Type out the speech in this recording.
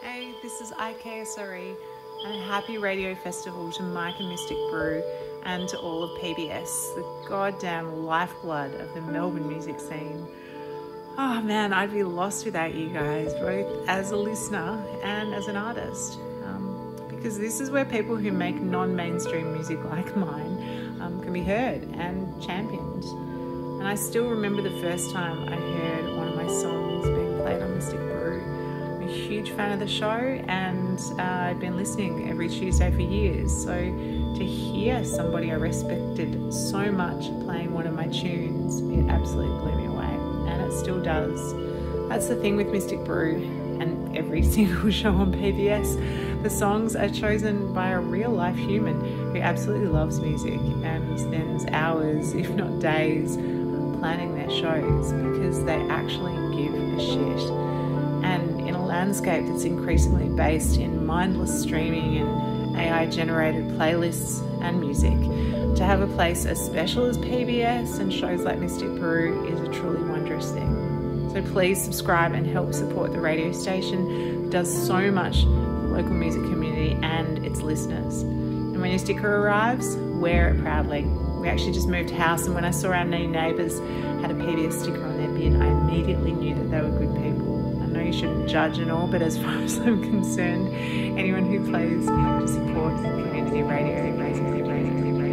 Hey, this is IKSRE, and a happy radio festival to Mike and Mystic Brew and to all of PBS, the goddamn lifeblood of the Melbourne music scene. Oh man, I'd be lost without you guys, both as a listener and as an artist. Because this is where people who make non-mainstream music like mine can be heard and championed. And I still remember the first time I heard one of my songs being played on Mystic Brew. I'm a huge fan of the show, and I've been listening every Tuesday for years. So to hear somebody I respected so much playing one of my tunes, it absolutely blew me away, and it still does. That's the thing with Mystic Brew and every single show on PBS. The songs are chosen by a real life human who absolutely loves music and spends hours, if not days, planning their shows because they actually give a shit. And in a landscape that's increasingly based in mindless streaming and AI generated playlists and music, to have a place as special as PBS and shows like Mystic Brew is a truly wondrous thing. So please subscribe and help support the radio station. It does so much for the local music community and its listeners. And when your sticker arrives, wear it proudly. We actually just moved house, and when I saw our new neighbours had a PBS sticker on their bin, I immediately knew that they were good people. I know you shouldn't judge and all, but as far as I'm concerned, anyone who plays to support community radio.